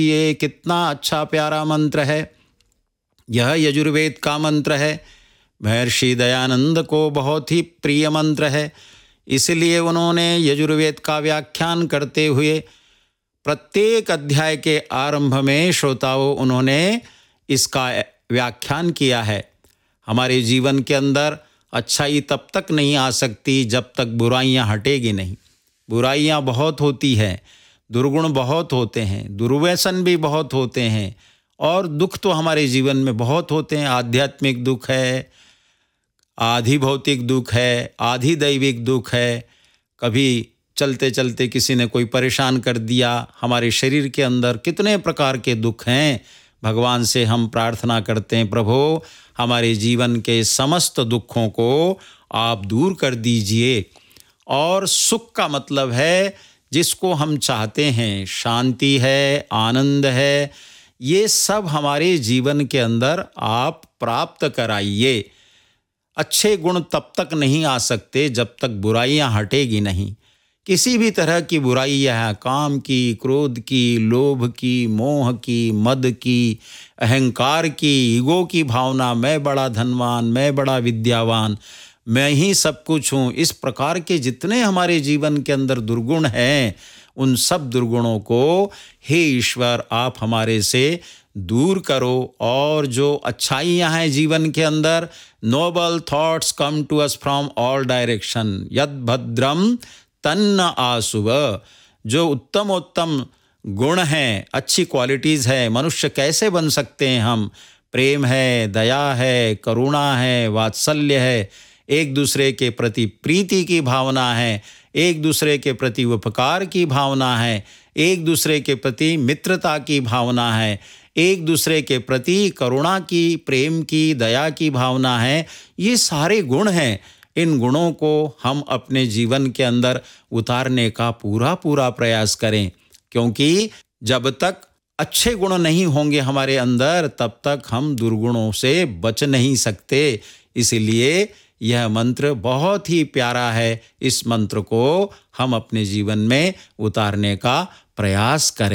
ये कितना अच्छा प्यारा मंत्र है। यह यजुर्वेद का मंत्र है। महर्षि दयानंद को बहुत ही प्रिय मंत्र है। इसलिए उन्होंने यजुर्वेद का व्याख्यान करते हुए प्रत्येक अध्याय के आरंभ में श्रोताओं उन्होंने इसका व्याख्यान किया है। हमारे जीवन के अंदर अच्छाई तब तक नहीं आ सकती जब तक बुराइयां हटेगी नहीं। बुराइयां बहुत होती हैं, दुर्गुण बहुत होते हैं, दुर्व्यसन भी बहुत होते हैं और दुख तो हमारे जीवन में बहुत होते हैं। आध्यात्मिक दुख है, आधि भौतिक दुख है, आधि दैविक दुख है। कभी चलते चलते किसी ने कोई परेशान कर दिया। हमारे शरीर के अंदर कितने प्रकार के दुख हैं। भगवान से हम प्रार्थना करते हैं, प्रभु हमारे जीवन के समस्त दुखों को आप दूर कर दीजिए। और सुख का मतलब है जिसको हम चाहते हैं, शांति है, आनंद है, ये सब हमारे जीवन के अंदर आप प्राप्त कराइए। अच्छे गुण तब तक नहीं आ सकते जब तक बुराइयां हटेगी नहीं। किसी भी तरह की बुराइयां, काम की, क्रोध की, लोभ की, मोह की, मद की, अहंकार की, ईगो की भावना, मैं बड़ा धनवान, मैं बड़ा विद्यावान, मैं ही सब कुछ हूँ, इस प्रकार के जितने हमारे जीवन के अंदर दुर्गुण हैं, उन सब दुर्गुणों को हे ईश्वर आप हमारे से दूर करो। और जो अच्छाइयाँ हैं जीवन के अंदर, Nobel thoughts come to us from all direction, यद भद्रम तन्न आसुव। जो उत्तम गुण हैं, अच्छी क्वालिटीज़ है, मनुष्य कैसे बन सकते हैं हम? प्रेम है, दया है, करुणा है, वात्सल्य है, एक दूसरे के प्रति प्रीति की भावना है, एक दूसरे के प्रति उपकार की भावना है, एक दूसरे के प्रति मित्रता की भावना है, एक दूसरे के प्रति करुणा की, प्रेम की, दया की भावना है। ये सारे गुण हैं। इन गुणों को हम अपने जीवन के अंदर उतारने का पूरा प्रयास करें, क्योंकि जब तक अच्छे गुण नहीं होंगे हमारे अंदर तब तक हम दुर्गुणों से बच नहीं सकते। इसलिए यह मंत्र बहुत ही प्यारा है। इस मंत्र को हम अपने जीवन में उतारने का प्रयास करें।